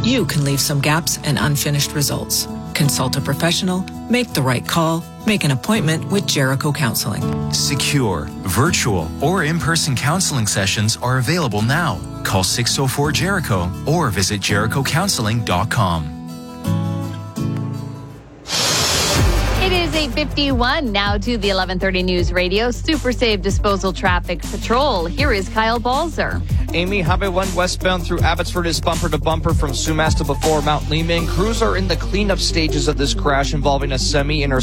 you can leave some gaps and unfinished results. Consult a professional, make the right call, make an appointment with Jericho Counseling. Secure, virtual, or in-person counseling sessions are available now. Call 604-JERICHO or visit JerichoCounseling.com. It is 8:51 now to the 11:30 News Radio Super Save Disposal Traffic Patrol. Here is Kyle Balzer. Amy, Highway 1 westbound through Abbotsford is bumper to bumper from Sumas to before Mount Lehman. Crews are in the cleanup stages of this crash involving a semi-intersection.